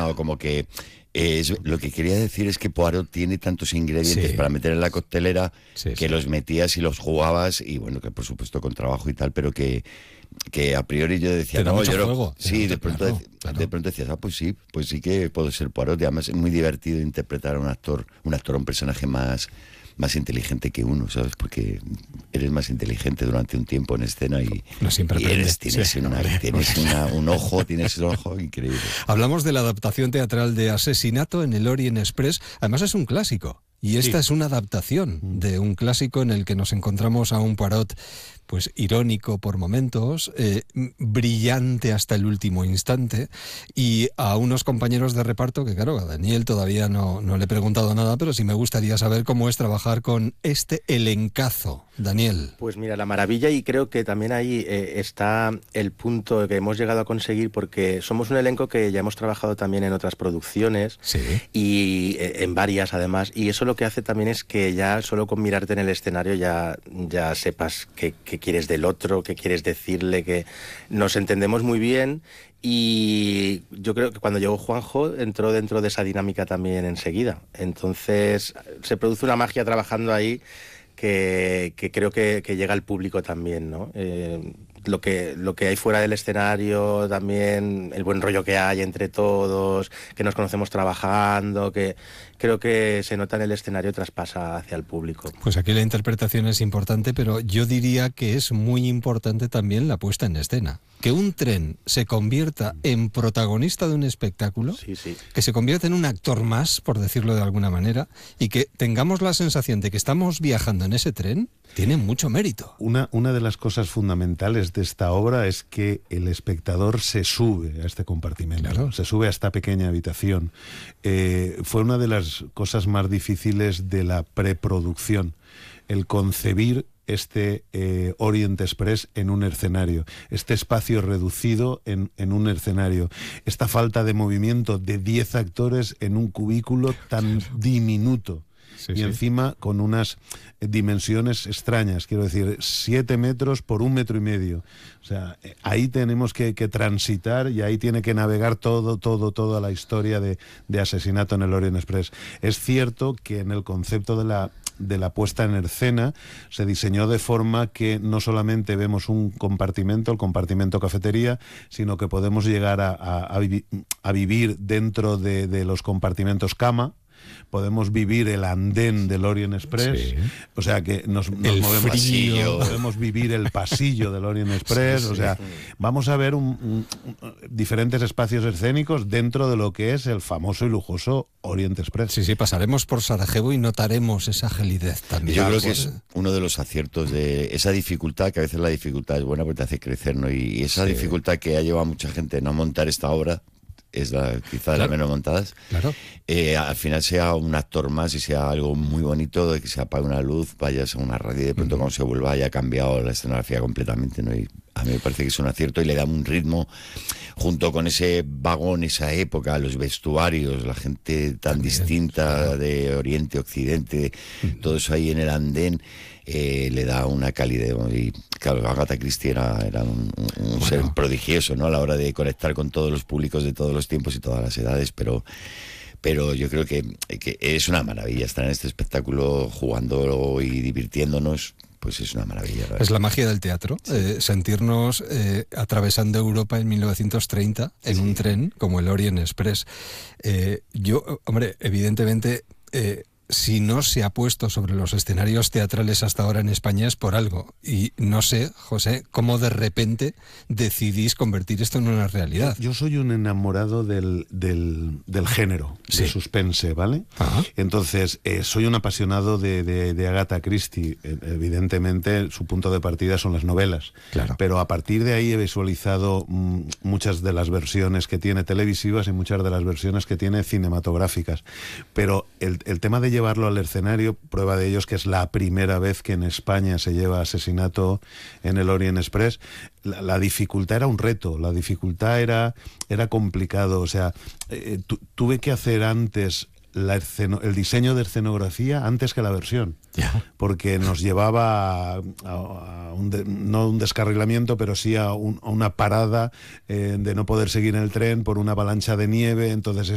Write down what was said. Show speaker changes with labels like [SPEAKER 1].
[SPEAKER 1] No, como que lo que quería decir es que Poirot tiene tantos ingredientes para meter en la coctelera que los metías y los jugabas, y bueno, que por supuesto con trabajo y tal, pero que a priori yo decía,
[SPEAKER 2] no, yo juego.
[SPEAKER 1] Sí, de pronto decías, pues sí que puedo ser Poirot, y además es muy divertido interpretar a un actor, un personaje más inteligente que uno, ¿sabes? Porque eres más inteligente durante un tiempo en escena y tienes un ojo increíble.
[SPEAKER 2] Hablamos de la adaptación teatral de Asesinato en el Orient Express. Además es un clásico. Y esta es una adaptación de un clásico en el que nos encontramos a un Poirot pues irónico por momentos, brillante hasta el último instante, y a unos compañeros de reparto que, claro, a Daniel todavía no le he preguntado nada, pero sí me gustaría saber cómo es trabajar con este elencazo. Daniel.
[SPEAKER 3] Pues mira, la maravilla, y creo que también ahí está el punto que hemos llegado a conseguir, porque somos un elenco que ya hemos trabajado también en otras producciones, y en varias además, y eso lo que hace también es que ya solo con mirarte en el escenario ya sepas qué quieres del otro, qué quieres decirle, que nos entendemos muy bien. Y yo creo que cuando llegó Juanjo entró dentro de esa dinámica también enseguida. Entonces se produce una magia trabajando ahí que creo que llega al público también, ¿no? Lo que hay fuera del escenario también, el buen rollo que hay entre todos, que nos conocemos trabajando, que creo que se nota en el escenario, traspasa hacia el público.
[SPEAKER 2] Pues aquí la interpretación es importante, pero yo diría que es muy importante también la puesta en escena. Que un tren se convierta en protagonista de un espectáculo, que se convierta en un actor más, por decirlo de alguna manera, y que tengamos la sensación de que estamos viajando en ese tren, tiene mucho mérito.
[SPEAKER 4] Una de las cosas fundamentales de esta obra es que el espectador se sube a este compartimento, se sube a esta pequeña habitación. Fue una de las cosas más difíciles de la preproducción, el concebir este Orient Express en un escenario, este espacio reducido en un escenario, esta falta de movimiento de 10 actores en un cubículo tan diminuto. Y encima con unas dimensiones extrañas, quiero decir, 7 metros por 1,5 metros. O sea, ahí tenemos que transitar, y ahí tiene que navegar toda la historia de Asesinato en el Orient Express. Es cierto que en el concepto de la puesta en escena se diseñó de forma que no solamente vemos un compartimento, el compartimento cafetería, sino que podemos llegar a vivir dentro de los compartimentos cama. Podemos vivir el andén del Orient Express, o sea que nos movemos pasillo, podemos vivir el pasillo del Orient Express, o sea, vamos a ver diferentes espacios escénicos dentro de lo que es el famoso y lujoso Orient Express.
[SPEAKER 2] Sí, pasaremos por Sarajevo y notaremos esa gelidez también.
[SPEAKER 1] Yo creo que es uno de los aciertos de esa dificultad, que a veces la dificultad es buena porque te hace crecer, ¿no? Y esa dificultad que ha llevado a mucha gente no montar esta obra, es quizá de las menos montadas, al final sea un actor más y sea algo muy bonito, de que se apague una luz, vayas a una radio y de pronto cuando se vuelva haya cambiado la escenografía completamente, ¿no? Y a mí me parece que es un acierto y le da un ritmo, junto con ese vagón, esa época, los vestuarios, la gente tan distinta de Oriente, Occidente, todo eso ahí en el andén, le da una calidez. Y claro, Agatha Christie era un ser prodigioso, ¿no? A la hora de conectar con todos los públicos de todos los tiempos y todas las edades, pero yo creo que es una maravilla estar en este espectáculo jugando y divirtiéndonos. Pues es una maravilla, ¿verdad?
[SPEAKER 2] Es la magia del teatro, sentirnos atravesando Europa en 1930 en un tren como el Orient Express. Evidentemente, si no se ha puesto sobre los escenarios teatrales hasta ahora en España es por algo. Y no sé, José, cómo de repente decidís convertir esto en una realidad.
[SPEAKER 4] Yo soy un enamorado del género, de suspense, ¿vale? Entonces, soy un apasionado de Agatha Christie. Evidentemente, su punto de partida son las novelas. Pero a partir de ahí he visualizado muchas de las versiones que tiene televisivas y muchas de las versiones que tiene cinematográficas. Pero el tema de llevarlo al escenario, prueba de ello es que es la primera vez que en España se lleva Asesinato en el Orient Express. La dificultad era un reto, la dificultad era complicado, o sea, tuve que hacer antes el diseño de escenografía antes que la versión, porque nos llevaba a no un descarrilamiento, pero sí a una parada de no poder seguir en el tren por una avalancha de nieve. Entonces